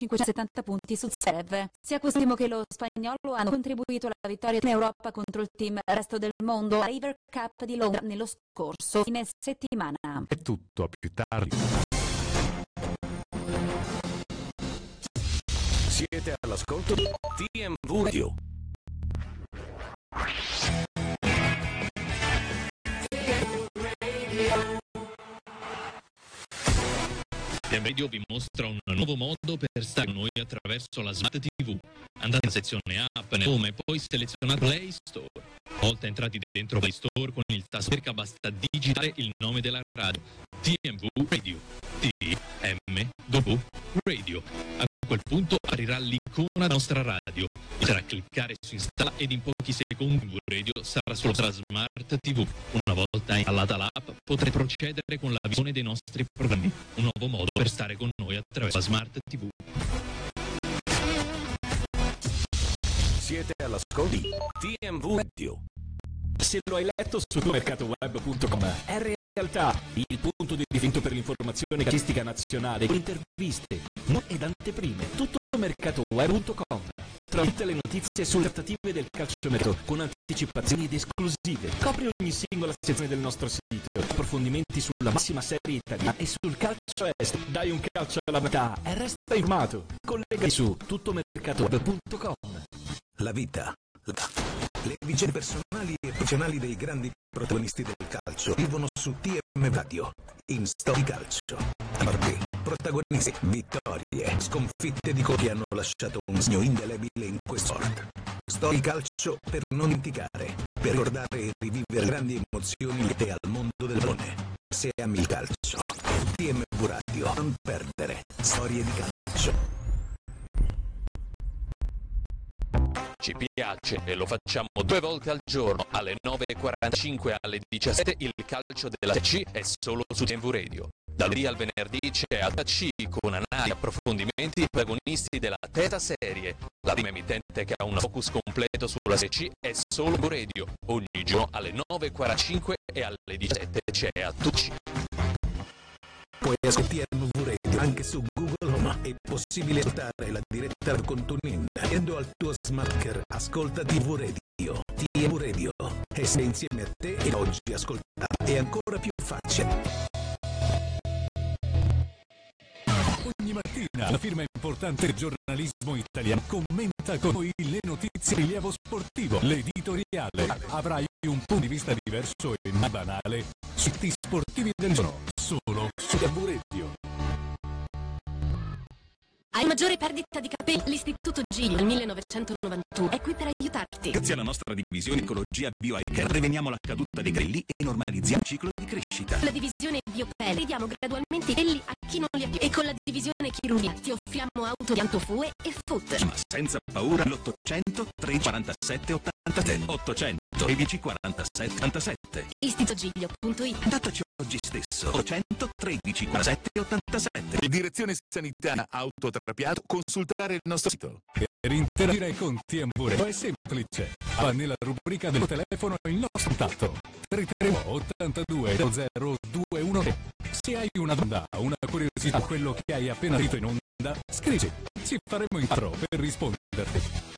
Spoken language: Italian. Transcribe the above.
570 punti su Zverev. Sia quest'ultimo che lo spagnolo hanno contribuito alla vittoria in Europa contro il team Resto del Mondo alla Ryder Cup di Londra nello scorso fine settimana. È tutto, a più tardi. Siete all'ascolto di TMV Radio. TMV Radio vi mostra un nuovo modo per stare con noi attraverso la Smart TV. Andate in sezione app, nel home, poi selezionate Play Store. Una volta entrati dentro Play Store, con il tasto cerca basta digitare il nome della radio, TMV Radio, TMW Radio. A quel punto aprirà l'icona della nostra radio. Sarà cliccare su installa ed in pochi secondi TMV Radio sarà sulla vostra Smart TV. Una volta installata l'app potrete procedere con la visione dei nostri programmi. Un nuovo modo per stare con noi attraverso la Smart TV. Siete all'ascolto di TMV Radio. Se lo hai letto su tuomercatoweb.com, è realtà il punto di riferimento per l'informazione calcistica nazionale, con interviste ed anteprime. Tuttomercatoweb.com. Trovi tutte le notizie sulle trattative del calciomercato con anticipazioni ed esclusive. Copri ogni singola sezione del nostro sito, approfondimenti sulla massima serie italiana e sul calcio estero. Dai un calcio alla metà e resta informato. Collegati su tuttomercatoweb.com. La vita, le vicende personali e professionali dei grandi protagonisti del calcio vivono su TMV Radio, in Story Calcio. Morbi, protagonisti, vittorie, sconfitte di colpi hanno lasciato un segno indelebile in questo sport. Story Calcio per non dimenticare, per ricordare e rivivere grandi emozioni legate al mondo del pallone. Se ami il calcio, TMV Radio, non perdere storie di calcio. Ci piace e lo facciamo 2 volte al giorno, alle 9.45 e alle 17. Il calcio della C è solo su TMV Radio. Dal lunedì al venerdì c'è AC con analisi e approfondimenti protagonisti della terza serie. La prima emittente che ha un focus completo sulla Serie C è solo TMV Radio. Ogni giorno alle 9.45 e alle 17 c'è AC. Puoi ascoltare TMV Radio anche su Google Home. È possibile ascoltare la diretta con TuneIn. Andando al tuo smartphone, ascolta TMV Radio. TMV Radio è insieme a te e oggi ascolta è ancora più facile. Ogni mattina la firma importante del giornalismo italiano commenta con noi le notizie di rilievo sportivo. L'editoriale avrai un punto di vista diverso e non banale sui siti sportivi del giorno, solo su TMV Radio. Hai maggiore perdita di capelli? L'Istituto Giglio nel 1991 è qui per aiutarti. Grazie alla nostra divisione Ecologia Biohacker preveniamo la caduta dei capelli e normalizziamo il ciclo di crescita. Con la divisione Biopelle ridiamo gradualmente i capelli a chi non li ha più. E con la divisione Chirurgia ti offriamo autopianto FUE e FUT. Ma senza paura l'800 347 87 800 13 47 87. Istitutogiglio.it. Dataci oggi stesso 800 13 47 87. Direzione sanitaria autotrapiato, consultare il nostro sito. Per interagire con TMV Radio è semplice. Va nella rubrica del telefono il nostro contatto 331 82 00 213. Se hai una domanda, una curiosità, quello che hai appena detto in onda, scrivi. Ci faremo in quattro per risponderti.